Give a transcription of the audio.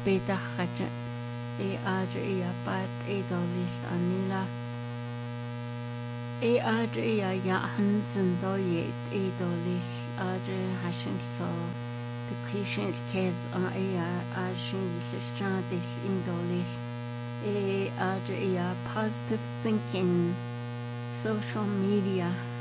betachcha adre pat dolis anila adre hansen doyet dolis adre hashin so the patient cares ashin listradis indolis adre positive thinking social media